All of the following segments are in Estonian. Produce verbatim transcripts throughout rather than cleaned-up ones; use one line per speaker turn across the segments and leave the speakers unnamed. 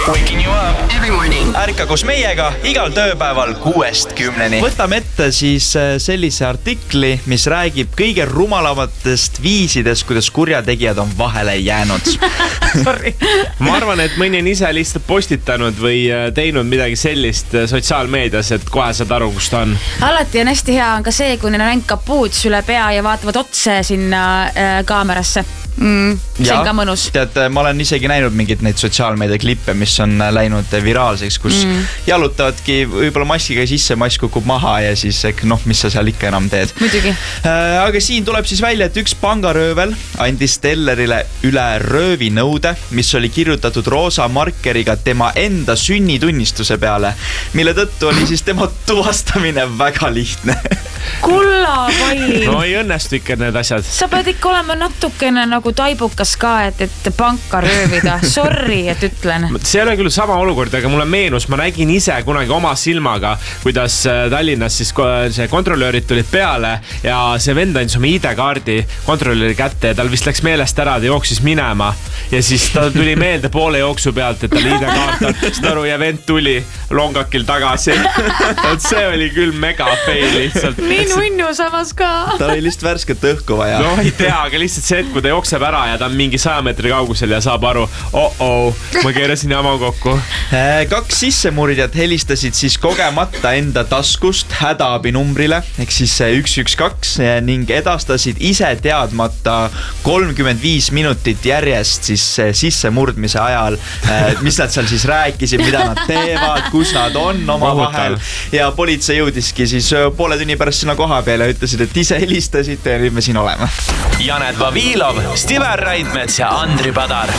Waking you up
every morning.
Ärka koos meiega igal tööpäeval kuuest kümneni. Võtame ette siis sellise artikli, mis räägib kõige rumalamatest viisidest, kuidas kurjategijad on vahele jäänud.
Sorry. Ma arvan, et mõni on ise lihtsalt postitanud või teinud midagi sellist sotsiaalmeedias, et kohe saad aru, kus ta on.
Alati on hästi hea on ka see, kui neil on ainult kapuuts üle pea ja vaatavad otse sinna äh, kaamerasse. Mm, see on ka mõnus.
Tead, ma olen isegi näinud mingit neid sotsiaalmeedia klippe, mis on läinud viraalseks, kus mm. jalutavadki võib-olla maskiga sisse, mask kukub maha ja siis noh, mis sa seal ikka enam teed.
Muidugi.
Aga siin tuleb siis välja, et üks pangaröövel andis tellerile üle röövinõude, mis oli kirjutatud roosa markeriga tema enda sünnitunnistuse peale, mille tõttu oli siis tema tuvastamine väga lihtne.
Kulla vai!
No ei õnnestu ikka need asjad.
Sa pead ikka olema natukene nagu taibukas ka, et, et panka röövida. Sorry, et ütlen.
See ei ole küll sama olukord, aga mulle meenus, ma nägin ise kunagi oma silmaga, kuidas Tallinnas siis see kontrollöörid tulid peale ja see vend andis oma I D-kaardi kontrollööri kätte ja tal vist läks meelest ära, ta jooksis minema ja siis ta tuli meelde poole jooksu pealt, et tal I D-kaart on, seda aru ja vend tuli longakil tagasi. See oli küll mega fail lihtsalt.
Nii nunnu samas ka.
Ta oli lihtsalt värsket õhku vaja.
No ei tea, aga lihtsalt see, et kui ta jookseb ära ja ta on mingi saja meetri kaugusel ja saab aru, oh-oh, ma keerasin jama kokku.
Kaks sissemurdjad helistasid siis kogemata enda taskust hädaabinumbrile, ehk siis üks üks kaks ning edastasid ise teadmata kolmkümmend viis minutit järjest siis sissemurdmise ajal, mis nad seal siis rääkisid, mida nad teevad, kus nad on oma vahel ja politsei jõudiski siis poole tunni pärast sinna koha peale ja ütlesid, et ise helistasite ja nüüd me siin oleme.
Janet Vavilov, Stiver Raidmets ja Andri Padar.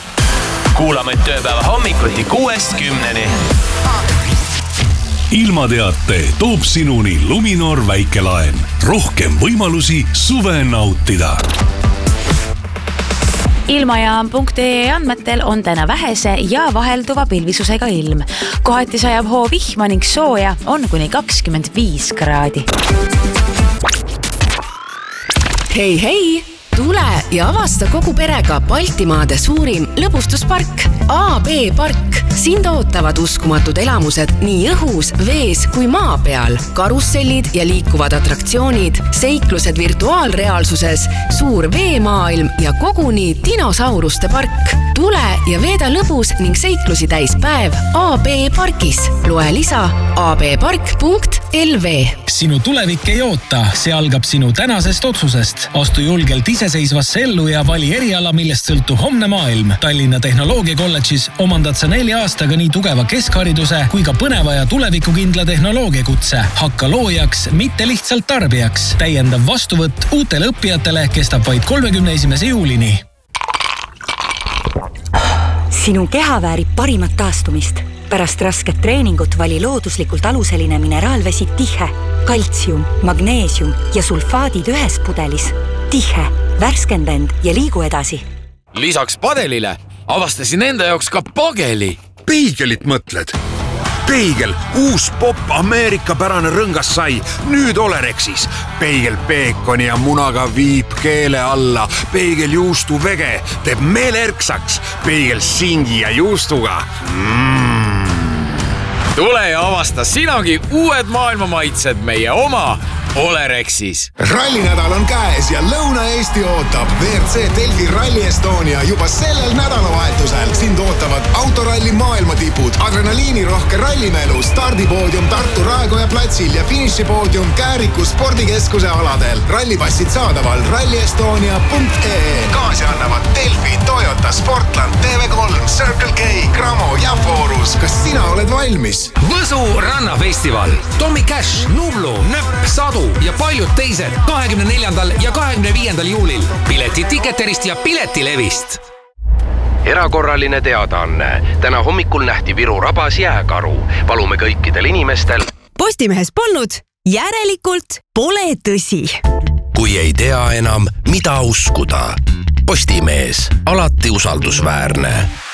Kuulame tööpäeva hommikuti kuuest kümneni.
Ilmateate toob sinuni Luminor väikelaen. Rohkem võimalusi suve nautida.
Ilmajaam punkt ee andmetel on täna vähese ja vahelduva pilvisusega ilm. Kohati sajab hoo vihma ning sooja on kuni kakskümmend viis kraadi.
Hei, hei! Tule ja avasta kogu perega Baltimaade suurim lõbustuspark A B Park. Sind ootavad uskumatud elamused nii õhus, vees kui maa peal. Karussellid ja liikuvad atraktsioonid, seiklused virtuaalreaalsuses, suur veemaailm ja koguni dinosauruste park. Tule ja veeda lõbus ning seiklusi täis päev A B Parkis. Loe lisa a b park punkt l v.
Sinu tulevik ei oota, see algab sinu tänasest otsusest. Astu julgelt iseseisvasse ellu ja vali eriala, millest sõltub homne maailm. Tallinna Tehnoloogiakolledžis omandad sa nelja aastaga nii tugeva keskhariduse kui ka põneva ja tulevikukindla tehnoloogiakutse. Hakka loojaks, mitte lihtsalt tarbijaks. Täiendav vastuvõtt uutele õppijatele kestab vaid kolmekümne esimese juulini.
Sinu keha väärib parimat taastumist. Pärast rasket treeningut vali looduslikult aluseline mineraalvesi Tihe. Kaltsium, magneesium ja sulfaadid ühes pudelis. Tihe, värskenda end ja liigu edasi.
Lisaks padelile avastasin enda jaoks ka pageli.
Peigelit mõtled? Peigel, uus pop Ameerika pärane rõngas sai, nüüd Olerexis. Peigel peekoni ja munaga viib keele alla. Peigel juustu vege teeb meele erksaks. Peigel singi ja juustuga. Mm.
Tule ja avasta sinagi uued maailmamaitsed meie oma Olerexis.
Rallinädal on käes ja Lõuna-Eesti ootab. V R C Delfi Rally Estonia juba sellel nädalavahetusel. Sind ootavad autoralli maailmatipud, adrenaliinirohke rallimelu, stardipoodium Tartu Raekoja platsil ja finišipoodium Kääriku spordikeskuse aladel. Rallipassid saadaval ralli estonia punkt ee. Kaasi annavad Delfi, Toyota, Sportland, T V kolm, Circle K, Gramo ja Forus. Kas sina oled valmis?
Võsu rannafestival, Tommy Cash, Nublu, Nöpp, Sadu ja paljud teised kahekümne neljandal ja kahekümne viiendal juulil. Pileti Ticketerist ja Piletilevist.
Erakorraline teadaanne. Täna hommikul nähti Viru rabas jääkaru. Palume kõikidel inimestel.
Postimehes polnud, järelikult pole tõsi.
Kui ei tea enam, mida uskuda. Postimees, alati usaldusväärne.